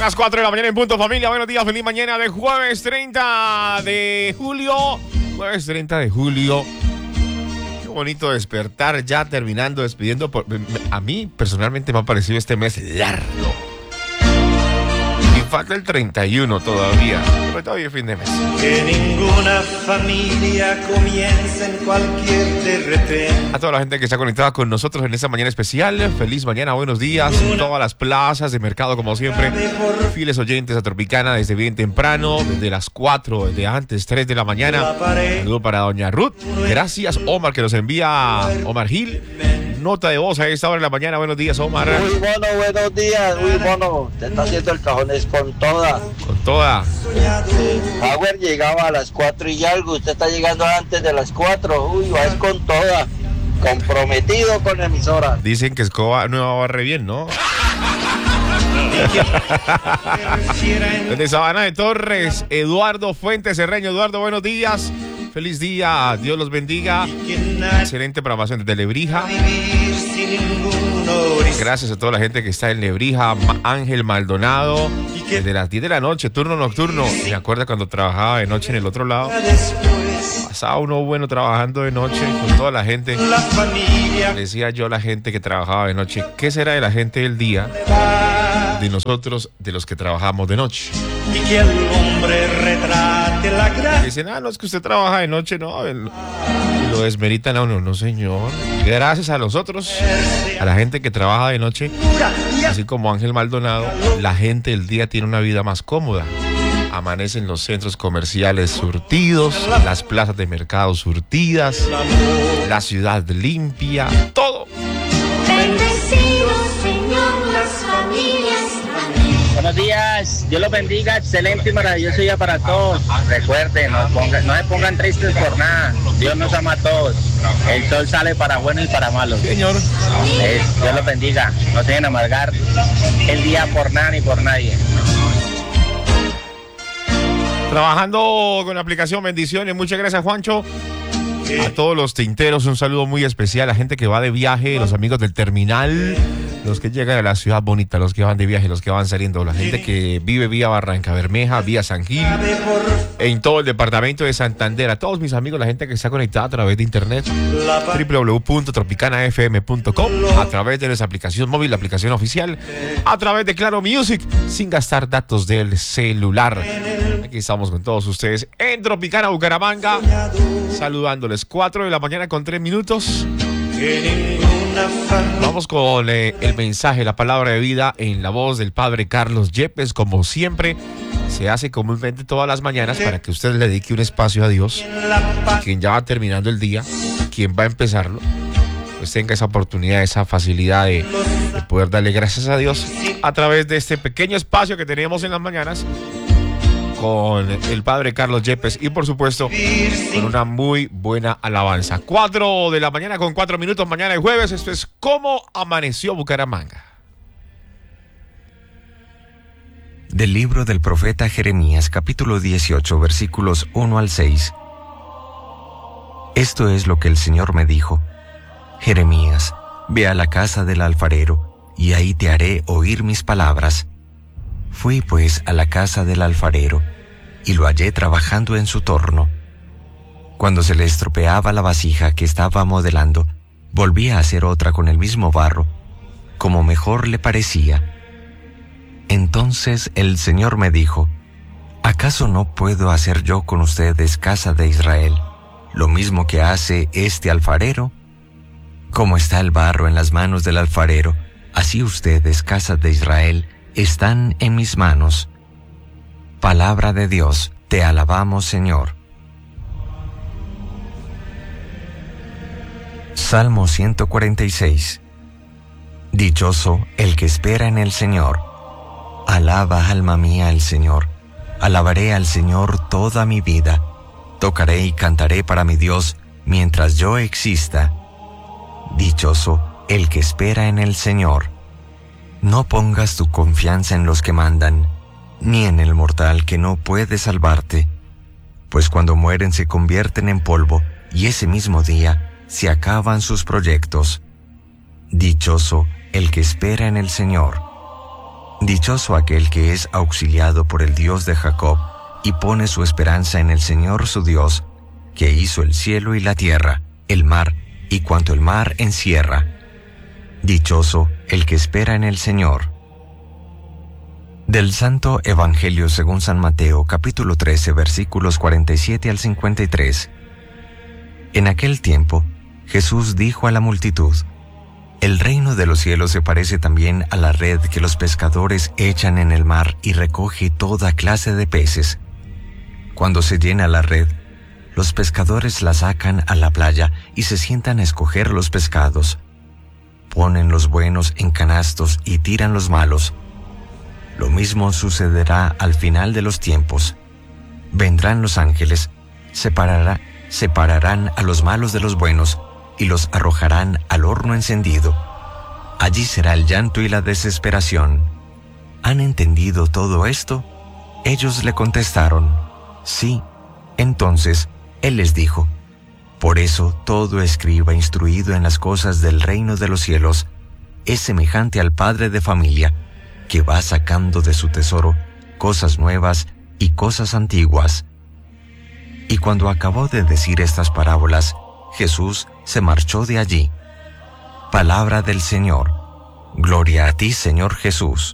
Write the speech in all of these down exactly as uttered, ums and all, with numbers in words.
las cuatro de la mañana en punto, familia. Buenos días, feliz mañana de jueves treinta de julio. Jueves treinta de julio. Qué bonito despertar ya terminando, despidiendo. Por, a mí personalmente me ha parecido este mes largo. Y falta el treinta y uno todavía, pero todavía es fin de mes. Que ninguna familia comience en cualquier de repente. A toda la gente que está conectada con nosotros en esta mañana especial, feliz mañana, buenos días, en todas las plazas de mercado como siempre, fieles oyentes a Tropicana desde bien temprano, desde las cuatro, desde antes, tres de la mañana. Saludo para doña Ruth, gracias Omar que nos envía, Omar Gil, nota de voz a esta hora de la mañana. Buenos días, Omar. Muy bueno, buenos días, muy bueno. Te está haciendo el cajones con toda. Con toda. Sí. Howard llegaba a las cuatro y algo, usted está llegando antes de las cuatro. Uy, va es con toda. Comprometido con la emisora. Dicen que Escoba no barre bien, ¿no? Desde Sabana de Torres, Eduardo Fuentes Cerreño. Eduardo, buenos días. Feliz día, Dios los bendiga. Excelente programación desde Lebrija. Gracias a toda la gente que está en Lebrija. Ángel Maldonado, desde las diez de la noche, turno nocturno. Me acuerdo cuando trabajaba de noche en el otro lado. Pasaba uno bueno trabajando de noche con toda la gente. Decía yo a la gente que trabajaba de noche, ¿qué será de la gente del día? De nosotros, de los que trabajamos de noche. Y que el hombre retrate la gracia. Dicen, ah, no, es que usted trabaja de noche, no. El, lo desmeritan a uno, no señor. Gracias a nosotros, a la gente que trabaja de noche, así como Ángel Maldonado, la gente del día tiene una vida más cómoda. Amanecen los centros comerciales surtidos, las plazas de mercado surtidas, la ciudad limpia, todo. Bendecido, Señor, las familias. Buenos días, Dios los bendiga, excelente y maravilloso día para todos. Recuerden, no, pongan, no se pongan tristes por nada, Dios nos ama a todos. El sol sale para buenos y para malos. Señor. Es, Dios los bendiga, no se dejen amargar el día por nada ni por nadie. Trabajando con la aplicación, bendiciones, muchas gracias Juancho. A todos los tinteros, un saludo muy especial. La gente que va de viaje, los amigos del terminal, los que llegan a la ciudad bonita, los que van de viaje, los que van saliendo, la gente que vive vía Barranca Bermeja, vía San Gil, en todo el departamento de Santander. A todos mis amigos, la gente que está conectada a través de internet, doble u doble u doble u punto tropicana f m punto com, a través de nuestra aplicación móvil, la aplicación oficial, a través de Claro Music, sin gastar datos del celular. Aquí estamos con todos ustedes en Tropicana Bucaramanga, saludándoles. Cuatro de la mañana con tres minutos. Vamos con eh, el mensaje, la palabra de vida en la voz del padre Carlos Yepes. Como siempre se hace comúnmente todas las mañanas, para que usted le dedique un espacio a Dios. Quien ya va terminando el día, quien va a empezarlo, pues tenga esa oportunidad, esa facilidad de, de poder darle gracias a Dios a través de este pequeño espacio que tenemos en las mañanas con el padre Carlos Yepes y por supuesto con una muy buena alabanza. Cuatro de la mañana con cuatro minutos, mañana de jueves. Esto es ¿Cómo amaneció Bucaramanga? Del libro del profeta Jeremías, capítulo dieciocho, versículos uno al seis. Esto es lo que el Señor me dijo: Jeremías, ve a la casa del alfarero, y ahí te haré oír mis palabras. Fui pues a la casa del alfarero, y lo hallé trabajando en su torno. Cuando se le estropeaba la vasija que estaba modelando, volvía a hacer otra con el mismo barro, como mejor le parecía. Entonces el Señor me dijo: ¿acaso no puedo hacer yo con ustedes, casa de Israel, lo mismo que hace este alfarero? Como está el barro en las manos del alfarero, así ustedes, casa de Israel, están en mis manos. Palabra de Dios, te alabamos, Señor. Salmo ciento cuarenta y seis. Dichoso el que espera en el Señor. Alaba, alma mía, al Señor. Alabaré al Señor toda mi vida. Tocaré y cantaré para mi Dios mientras yo exista. Dichoso el que espera en el Señor. No pongas tu confianza en los que mandan, ni en el mortal que no puede salvarte, pues cuando mueren se convierten en polvo, y ese mismo día se acaban sus proyectos. Dichoso el que espera en el Señor. Dichoso aquel que es auxiliado por el Dios de Jacob y pone su esperanza en el Señor su Dios, que hizo el cielo y la tierra, el mar y cuanto el mar encierra. Dichoso el que espera en el Señor. Del Santo Evangelio según San Mateo, capítulo trece, versículos cuarenta y siete al cincuenta y tres. En aquel tiempo, Jesús dijo a la multitud: El reino de los cielos se parece también a la red que los pescadores echan en el mar y recoge toda clase de peces. Cuando se llena la red, los pescadores la sacan a la playa y se sientan a escoger los pescados. Ponen los buenos en canastos y tiran los malos. Lo mismo sucederá al final de los tiempos. Vendrán los ángeles, separará, separarán a los malos de los buenos y los arrojarán al horno encendido. Allí será el llanto y la desesperación. ¿Han entendido todo esto? Ellos le contestaron: sí. Entonces él les dijo: por eso todo escriba instruido en las cosas del reino de los cielos es semejante al padre de familia, que va sacando de su tesoro cosas nuevas y cosas antiguas. Y cuando acabó de decir estas parábolas, Jesús se marchó de allí. Palabra del Señor. Gloria a ti, Señor Jesús.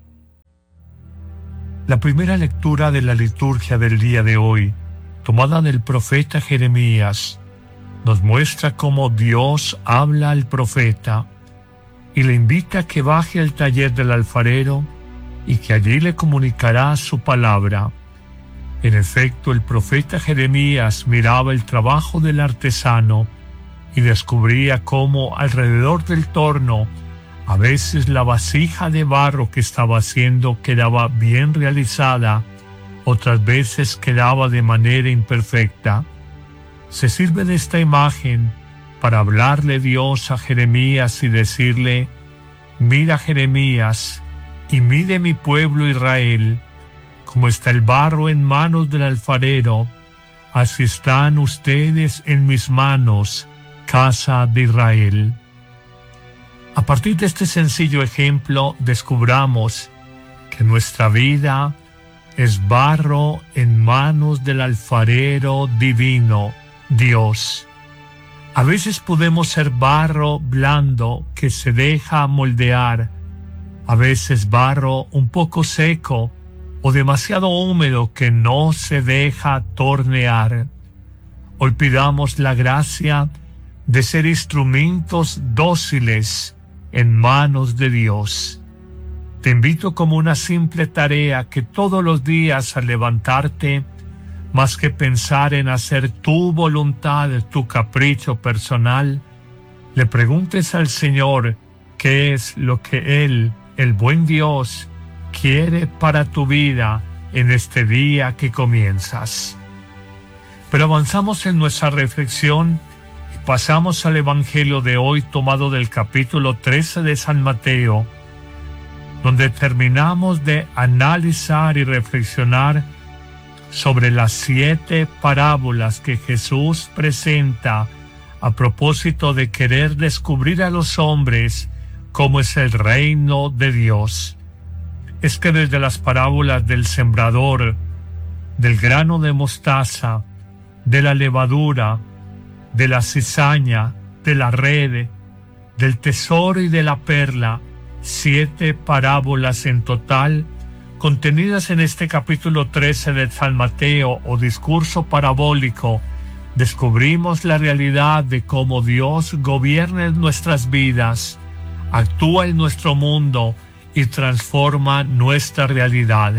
La primera lectura de la liturgia del día de hoy, tomada del profeta Jeremías, nos muestra cómo Dios habla al profeta y le invita a que baje al taller del alfarero y que allí le comunicará su palabra. En efecto, el profeta Jeremías miraba el trabajo del artesano y descubría cómo alrededor del torno a veces la vasija de barro que estaba haciendo quedaba bien realizada, otras veces quedaba de manera imperfecta. Se sirve de esta imagen para hablarle Dios a Jeremías y decirle: mira, Jeremías, y mide mi pueblo Israel, como está el barro en manos del alfarero, así están ustedes en mis manos, casa de Israel. A partir de este sencillo ejemplo, descubramos que nuestra vida es barro en manos del alfarero divino, Dios. A veces podemos ser barro blando que se deja moldear, a veces barro un poco seco o demasiado húmedo que no se deja tornear. Hoy pidamos la gracia de ser instrumentos dóciles en manos de Dios. Te invito como una simple tarea que todos los días al levantarte, más que pensar en hacer tu voluntad, tu capricho personal, le preguntes al Señor qué es lo que Él, el buen Dios, quiere para tu vida en este día que comienzas. Pero avanzamos en nuestra reflexión y pasamos al Evangelio de hoy tomado del capítulo trece de San Mateo, donde terminamos de analizar y reflexionar sobre las siete parábolas que Jesús presenta a propósito de querer descubrir a los hombres cómo es el reino de Dios. Es que desde las parábolas del sembrador, del grano de mostaza, de la levadura, de la cizaña, de la red, del tesoro y de la perla, siete parábolas en total, contenidas en este capítulo trece de San Mateo o discurso parabólico, descubrimos la realidad de cómo Dios gobierna en nuestras vidas, actúa en nuestro mundo y transforma nuestra realidad.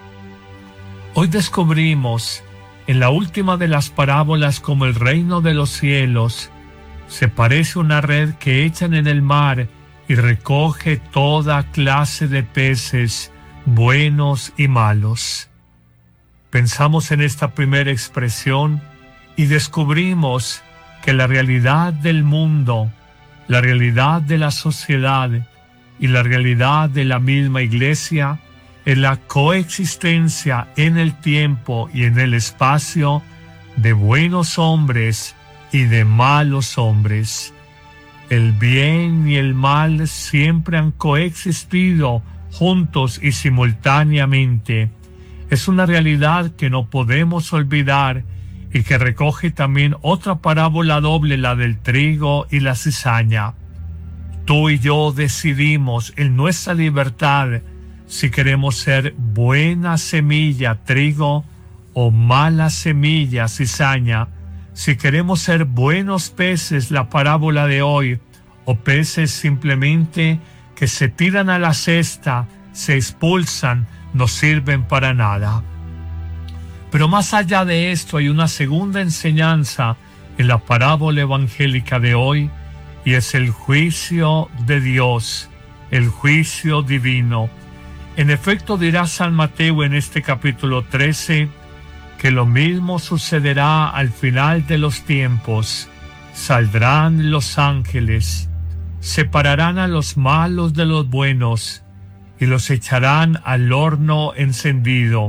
Hoy descubrimos en la última de las parábolas cómo el reino de los cielos se parece a una red que echan en el mar y recoge toda clase de peces, buenos y malos. Pensamos en esta primera expresión y descubrimos que la realidad del mundo, la realidad de la sociedad y la realidad de la misma iglesia es la coexistencia en el tiempo y en el espacio de buenos hombres y de malos hombres. El bien y el mal siempre han coexistido juntos y simultáneamente. Es una realidad que no podemos olvidar y que recoge también otra parábola doble, la del trigo y la cizaña. Tú y yo decidimos en nuestra libertad si queremos ser buena semilla, trigo, o mala semilla, cizaña, si queremos ser buenos peces, la parábola de hoy, o peces simplemente que se tiran a la cesta, se expulsan, no sirven para nada. Pero más allá de esto hay una segunda enseñanza en la parábola evangélica de hoy, y es el juicio de Dios, el juicio divino. En efecto, dirá San Mateo en este capítulo trece, que lo mismo sucederá al final de los tiempos. Saldrán los ángeles, separarán a los malos de los buenos y los echarán al horno encendido.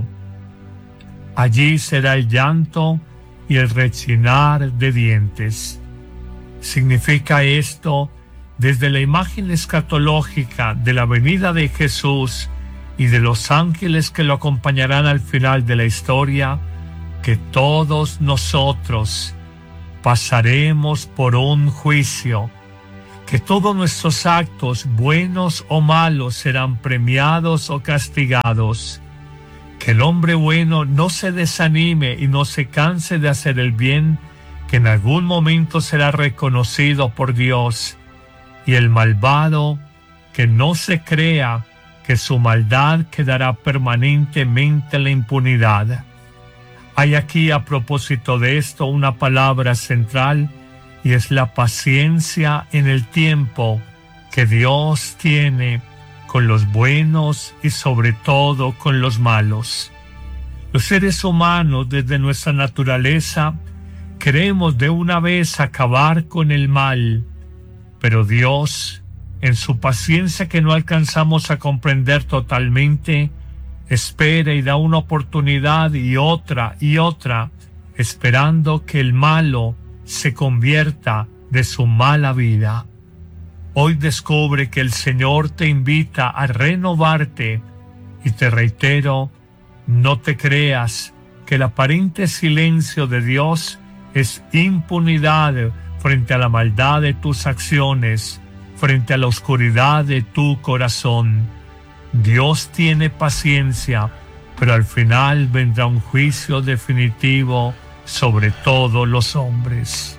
Allí será el llanto y el rechinar de dientes. Significa esto, desde la imagen escatológica de la venida de Jesús y de los ángeles que lo acompañarán al final de la historia, que todos nosotros pasaremos por un juicio, que todos nuestros actos, buenos o malos, serán premiados o castigados, que el hombre bueno no se desanime y no se canse de hacer el bien, que en algún momento será reconocido por Dios, y el malvado que no se crea que su maldad quedará permanentemente en la impunidad. Hay aquí, a propósito de esto, una palabra central, y es la paciencia en el tiempo que Dios tiene con los buenos y sobre todo con los malos. Los seres humanos, desde nuestra naturaleza, queremos de una vez acabar con el mal, pero Dios, en su paciencia que no alcanzamos a comprender totalmente, espera y da una oportunidad y otra y otra, esperando que el malo se convierta de su mala vida. Hoy descubre que el Señor te invita a renovarte, y te reitero, no te creas que el aparente silencio de Dios es impunidad frente a la maldad de tus acciones, frente a la oscuridad de tu corazón. Dios tiene paciencia, pero al final vendrá un juicio definitivo sobre todos los hombres.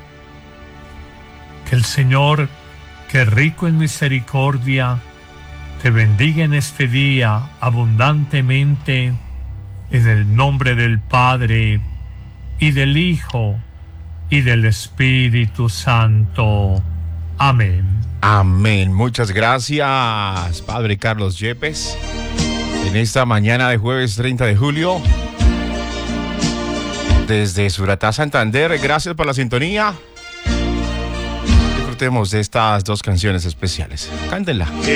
Que el Señor, que rico en misericordia, te bendiga en este día abundantemente, en el nombre del Padre, y del Hijo, y del Espíritu Santo. Amén. Amén. Muchas gracias, Padre Carlos Yepes. En esta mañana de jueves treinta de julio, desde Suratá, Santander, gracias por la sintonía. Disfrutemos de estas dos canciones especiales. Cántenla.